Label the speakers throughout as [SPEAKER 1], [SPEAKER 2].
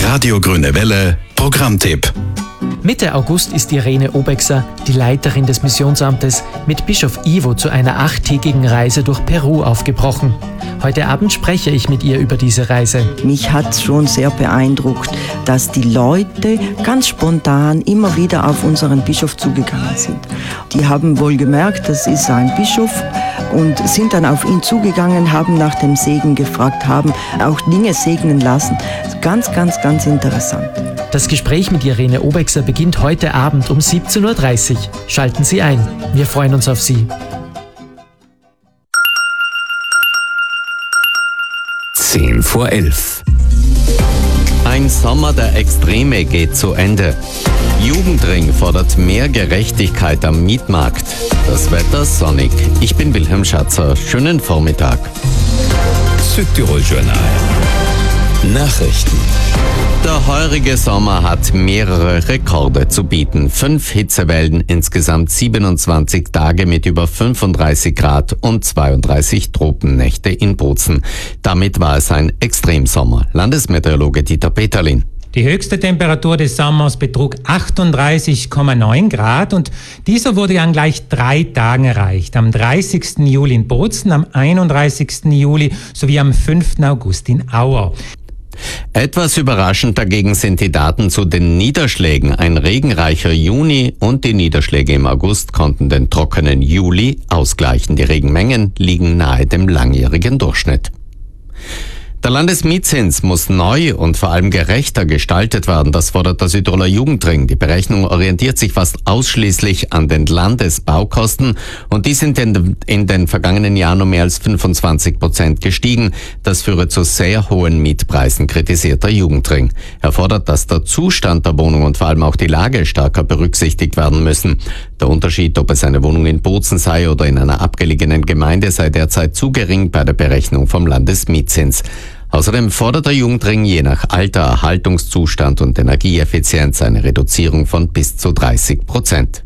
[SPEAKER 1] Radio Grüne Welle Programmtipp.
[SPEAKER 2] Mitte August ist Irene Obexer, die Leiterin des Missionsamtes, mit Bischof Ivo zu einer 8-tägigen Reise durch Peru aufgebrochen. Heute Abend spreche ich mit ihr über diese Reise.
[SPEAKER 3] Mich hat schon sehr beeindruckt, dass die Leute ganz spontan immer wieder auf unseren Bischof zugegangen sind. Die haben wohl gemerkt, das ist ein Bischof, und sind dann auf ihn zugegangen, haben nach dem Segen gefragt, haben auch Dinge segnen lassen. Ganz, ganz, ganz interessant.
[SPEAKER 2] Das Gespräch mit Irene Obexer beginnt heute Abend um 17.30 Uhr. Schalten Sie ein. Wir freuen uns auf Sie.
[SPEAKER 4] 11:10. Ein Sommer der Extreme geht zu Ende. Jugendring fordert mehr Gerechtigkeit am Mietmarkt. Das Wetter sonnig. Ich bin Wilhelm Schatzer. Schönen Vormittag.
[SPEAKER 5] Südtirol Journal. Nachrichten.
[SPEAKER 4] Der heurige Sommer hat mehrere Rekorde zu bieten. 5 Hitzewellen, insgesamt 27 Tage mit über 35 Grad und 32 Tropennächte in Bozen. Damit war es ein Extremsommer. Landesmeteorologe Dieter Peterlin.
[SPEAKER 6] Die höchste Temperatur des Sommers betrug 38,9 Grad und dieser wurde an gleich 3 Tagen erreicht. Am 30. Juli in Bozen, am 31. Juli sowie am 5. August in Auer.
[SPEAKER 4] Etwas überraschend dagegen sind die Daten zu den Niederschlägen. Ein regenreicher Juni und die Niederschläge im August konnten den trockenen Juli ausgleichen. Die Regenmengen liegen nahe dem langjährigen Durchschnitt. Der Landesmietzins muss neu und vor allem gerechter gestaltet werden. Das fordert der Südtiroler Jugendring. Die Berechnung orientiert sich fast ausschließlich an den Landesbaukosten und die sind in den vergangenen Jahren um mehr als 25% gestiegen. Das führe zu sehr hohen Mietpreisen, kritisiert der Jugendring. Er fordert, dass der Zustand der Wohnung und vor allem auch die Lage stärker berücksichtigt werden müssen. Der Unterschied, ob es eine Wohnung in Bozen sei oder in einer abgelegenen Gemeinde, sei derzeit zu gering bei der Berechnung vom Landesmietzins. Außerdem fordert der Jugendring je nach Alter, Erhaltungszustand und Energieeffizienz eine Reduzierung von bis zu 30%.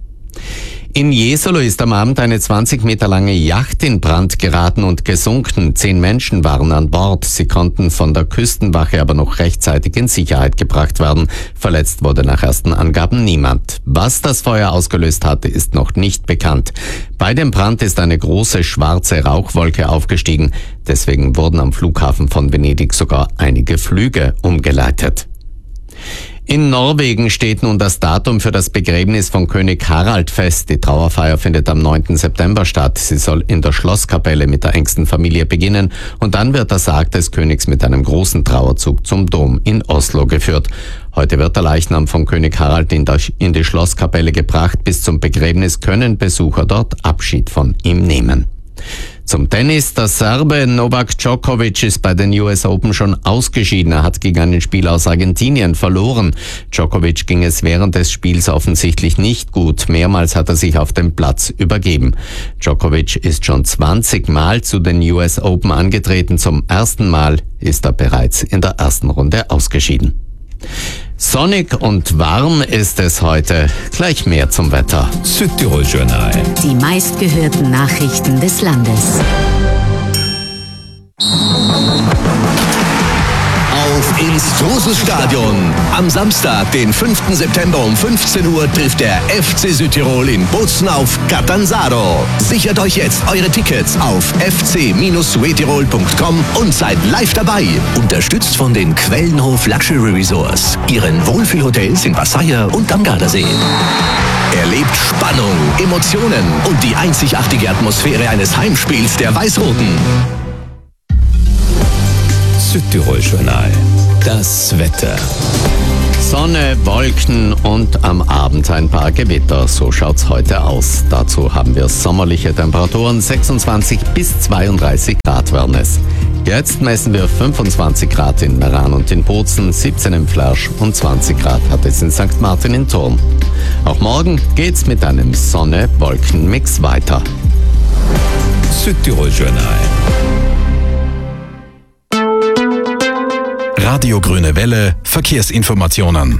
[SPEAKER 4] In Jesolo ist am Abend eine 20 Meter lange Yacht in Brand geraten und gesunken. 10 Menschen waren an Bord. Sie konnten von der Küstenwache aber noch rechtzeitig in Sicherheit gebracht werden. Verletzt wurde nach ersten Angaben niemand. Was das Feuer ausgelöst hatte, ist noch nicht bekannt. Bei dem Brand ist eine große schwarze Rauchwolke aufgestiegen. Deswegen wurden am Flughafen von Venedig sogar einige Flüge umgeleitet. In Norwegen steht nun das Datum für das Begräbnis von König Harald fest. Die Trauerfeier findet am 9. September statt. Sie soll in der Schlosskapelle mit der engsten Familie beginnen und dann wird der Sarg des Königs mit einem großen Trauerzug zum Dom in Oslo geführt. Heute wird der Leichnam von König Harald in die Schlosskapelle gebracht. Bis zum Begräbnis können Besucher dort Abschied von ihm nehmen. Zum Tennis. Der Serbe Novak Djokovic ist bei den US Open schon ausgeschieden. Er hat gegen einen Spieler aus Argentinien verloren. Djokovic ging es während des Spiels offensichtlich nicht gut. Mehrmals hat er sich auf dem Platz übergeben. Djokovic ist schon 20 Mal zu den US Open angetreten. Zum ersten Mal ist er bereits in der ersten Runde ausgeschieden. Sonnig und warm ist es heute. Gleich mehr zum Wetter.
[SPEAKER 5] Südtirol Journal.
[SPEAKER 7] Die meistgehörten Nachrichten des Landes.
[SPEAKER 8] Auf ins Trosesstadion. Am Samstag, den 5. September um 15 Uhr trifft der FC Südtirol in Bozen auf Catanzaro. Sichert euch jetzt eure Tickets auf fc-suetirol.com und seid live dabei. Unterstützt von den Quellenhof Luxury Resorts, ihren Wohlfühlhotels in Passaia und am Gardasee. Erlebt Spannung, Emotionen und die einzigartige Atmosphäre eines Heimspiels der Weiß-Roten.
[SPEAKER 5] Südtirol Journal. Das Wetter.
[SPEAKER 4] Sonne, Wolken und am Abend ein paar Gewitter. So schaut's heute aus. Dazu haben wir sommerliche Temperaturen. 26 bis 32 Grad werden es. Jetzt messen wir 25 Grad in Meran und in Bozen, 17 im Flersch und 20 Grad hat es in St. Martin in Thurn. Auch morgen geht's mit einem Sonne-Wolken-Mix weiter.
[SPEAKER 5] Südtirol Journal.
[SPEAKER 1] Radio Grüne Welle Verkehrsinformationen.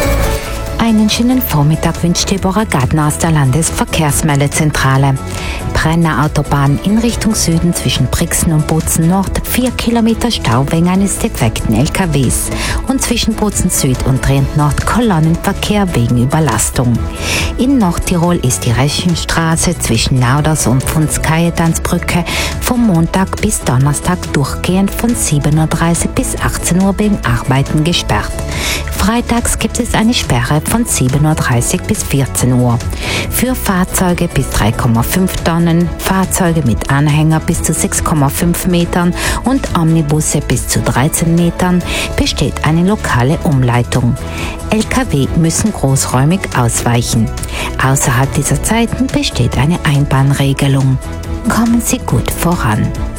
[SPEAKER 7] Einen schönen Vormittag wünscht Deborah Gardner aus der Landesverkehrsmeldezentrale.
[SPEAKER 9] Brennerautobahn in Richtung Süden zwischen Brixen und Bozen Nord 4 Kilometer Stau wegen eines defekten LKWs und zwischen Bozen Süd und Trient Nord Kolonnenverkehr wegen Überlastung. In Nordtirol ist die Reschenstraße zwischen Nauders und Pfunds-Kajetanzbrücke vom Montag bis Donnerstag durchgehend von 7:30 Uhr bis 18 Uhr wegen Arbeiten gesperrt. Freitags gibt es eine Sperre von 7:30 Uhr bis 14 Uhr. Für Fahrzeuge bis 3,5 Tonnen, Fahrzeuge mit Anhänger bis zu 6,5 Metern und Omnibusse bis zu 13 Metern besteht eine lokale Umleitung. Lkw müssen großräumig ausweichen. Außerhalb dieser Zeiten besteht eine Einbahnregelung. Kommen Sie gut voran.